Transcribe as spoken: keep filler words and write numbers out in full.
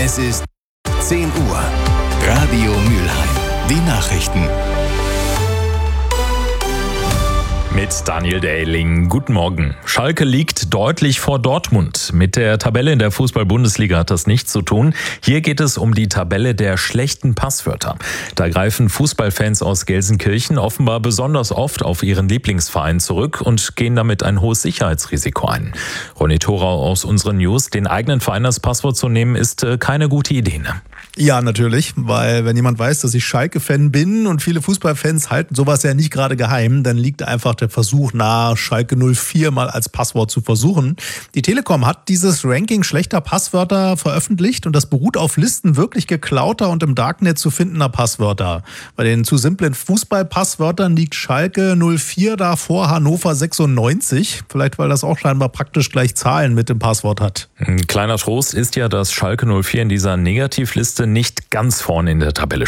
Es ist zehn Uhr. Radio Mülheim. Die Nachrichten. Mit Daniel Dehling. Guten Morgen. Schalke liegt deutlich vor Dortmund. Mit der Tabelle in der Fußball-Bundesliga hat das nichts zu tun. Hier geht es um die Tabelle der schlechten Passwörter. Da greifen Fußballfans aus Gelsenkirchen offenbar besonders oft auf ihren Lieblingsverein zurück und gehen damit ein hohes Sicherheitsrisiko ein. Ronny Thorau aus unseren News. Den eigenen Verein als Passwort zu nehmen, ist keine gute Idee, ne? Ja, natürlich, weil wenn jemand weiß, dass ich Schalke-Fan bin und viele Fußballfans halten sowas ja nicht gerade geheim, dann liegt einfach der Versuch nahe, Schalke null vier mal als Passwort zu versuchen. Die Telekom hat dieses Ranking schlechter Passwörter veröffentlicht und das beruht auf Listen wirklich geklauter und im Darknet zu findender Passwörter. Bei den zu simplen Fußball-Passwörtern liegt Schalke null vier da vor Hannover sechsundneunzig, vielleicht weil das auch scheinbar praktisch gleich Zahlen mit dem Passwort hat. Ein kleiner Trost ist ja, dass Schalke null vier in dieser Negativliste nicht ganz vorne in der Tabelle